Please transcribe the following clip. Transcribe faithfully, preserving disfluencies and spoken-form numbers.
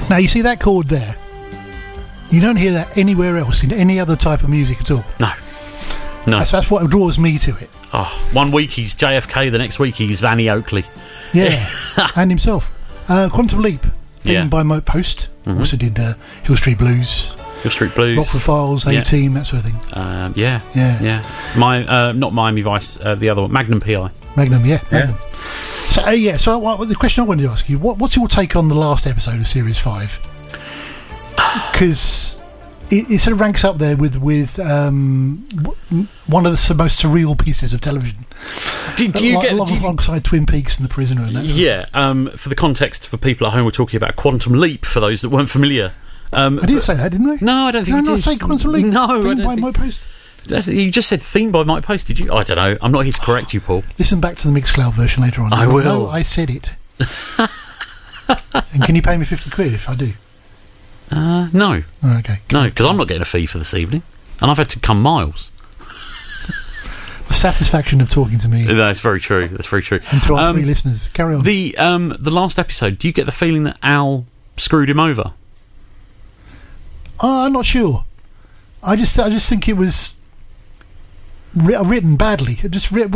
Now, you see that chord there? You don't hear that anywhere else in any other type of music at all. No. No. That's, that's what draws me to it. Oh, one week he's J F K, the next week he's Vanny Oakley. Yeah, and himself. Uh, Quantum Leap, theme Yeah. by Moat Post. Mm-hmm. Also did uh, Hill Street Blues, Hill Street Blues, Rockford Files, Yeah. A-Team, that sort of thing. Um, yeah, Yeah. yeah. My, uh, not Miami Vice, uh, the other one, Magnum P I. Magnum, yeah, Yeah. Magnum. So, uh, yeah, so what, the question I wanted to ask you, what, what's your take on the last episode of Series five? Because it, it sort of ranks up there with, with um, w- one of the most surreal pieces of television. Do, do you like, get... along- do you- alongside Twin Peaks and The Prisoner and that. yeah, um, for the context for people at home, we're talking about Quantum Leap, for those that weren't familiar. Um, I did say that, didn't I? No, I don't Did think I you not did. say Quantum Leap? No, I Theme don't by think- Moat Post? You just said theme by Mike Post, did you? I don't know. I'm not here to correct you, Paul. Listen back to the Mixcloud version later on. I will. No, I said it. And can you pay me fifty quid if I do? Uh, no. Oh, okay. No, because I'm not getting a fee for this evening. And I've had to come miles. The satisfaction of talking to me That's very true. That's very true. and to our Um, three listeners. Carry on. The um, the last episode, do you get the feeling that Al screwed him over? Oh, I'm not sure. I just, I just think it was wri- written badly. It just writ-